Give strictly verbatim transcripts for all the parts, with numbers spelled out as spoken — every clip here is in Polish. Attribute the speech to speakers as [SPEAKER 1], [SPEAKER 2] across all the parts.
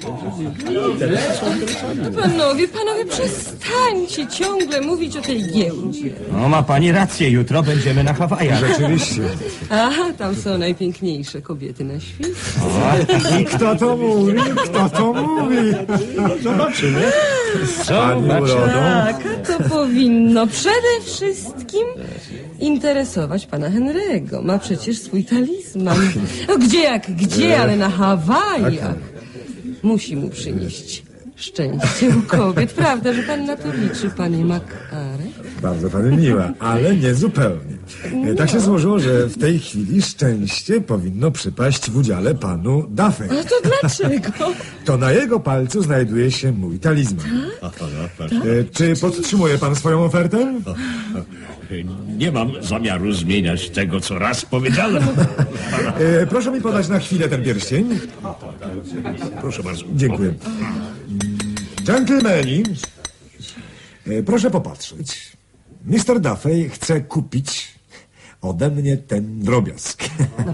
[SPEAKER 1] Panowie, panowie, przestańcie ciągle mówić o tej giełdzie.
[SPEAKER 2] No, ma pani rację, jutro będziemy na Hawajach.
[SPEAKER 3] Rzeczywiście.
[SPEAKER 1] Aha, tam są najpiękniejsze kobiety na świecie.
[SPEAKER 3] I kto to mówi? Kto to mówi?
[SPEAKER 2] Zobaczymy.
[SPEAKER 3] Zobaczymy.
[SPEAKER 1] Tak, a to powinno przede wszystkim interesować pana Henry'ego. Ma przecież swój talizman. No, gdzie jak gdzie, ale na Hawajach. Musi mu przynieść szczęście u kobiet. Prawda, że pan na to liczy, panie McCarey?
[SPEAKER 3] Bardzo pani miła, ale nie zupełnie. E, Tak się złożyło, że w tej chwili szczęście powinno przypaść w udziale panu Duffy.
[SPEAKER 1] A to dlaczego?
[SPEAKER 3] To na jego palcu znajduje się mój talizman. E, Czy podtrzymuje pan swoją ofertę?
[SPEAKER 4] Nie mam zamiaru zmieniać tego, co raz powiedziałem.
[SPEAKER 3] E, Proszę mi podać na chwilę ten pierścień.
[SPEAKER 4] Proszę bardzo.
[SPEAKER 3] Dziękuję. Dżentelmeni, e, proszę popatrzeć. mister Duffy chce kupić ode mnie ten drobiazg.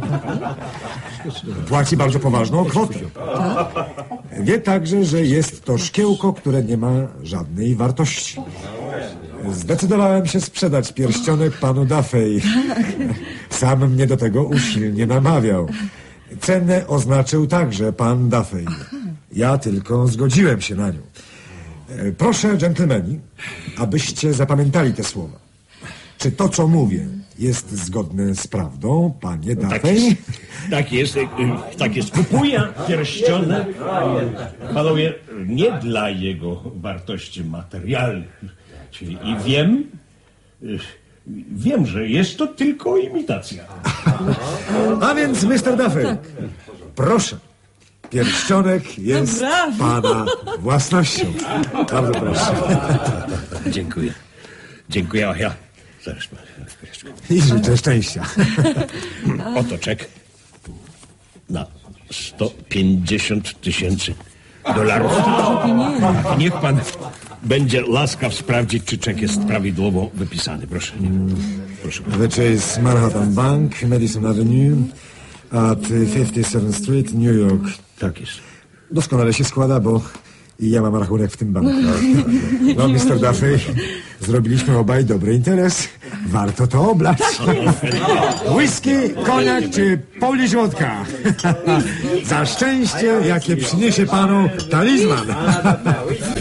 [SPEAKER 3] Płaci bardzo poważną kwotę. Wie także, że jest to szkiełko, które nie ma żadnej wartości. Zdecydowałem się sprzedać pierścionek panu Duffy. Sam mnie do tego usilnie namawiał. Cenę oznaczył także pan Duffy. Ja tylko zgodziłem się na nią. E, Proszę, dżentelmeni, abyście zapamiętali te słowa. Czy to, co mówię, jest zgodne z prawdą, panie
[SPEAKER 4] Tak
[SPEAKER 3] Duffy?
[SPEAKER 4] jest. Tak jest, y, tak jest. Kupuję pierścionek, panowie, nie dla jego wartości materialnych. Czyli i wiem, y, wiem, że jest to tylko imitacja.
[SPEAKER 3] A więc, mister Duffy, proszę. Pierścionek jest
[SPEAKER 1] brawo.
[SPEAKER 3] pana własnością. Bardzo proszę.
[SPEAKER 4] Dziękuję. Dziękuję, a ja... Zaraz,
[SPEAKER 3] I życzę szczęścia.
[SPEAKER 4] oto czek na sto pięćdziesiąt tysięcy dolarów. Niech pan będzie łaskaw sprawdzić, czy czek jest prawidłowo wypisany. Proszę. Proszę.
[SPEAKER 3] Which is Manhattan Bank, Madison Avenue, at fifty-seventh Street, New York.
[SPEAKER 4] Tak jest.
[SPEAKER 3] Doskonale się składa, bo i ja mam rachunek w tym banku. No, mister Duffy, zrobiliśmy obaj dobry interes. Warto to oblać. Whisky, koniak czy Polish wodka. Za szczęście, jakie przyniesie panu talizman.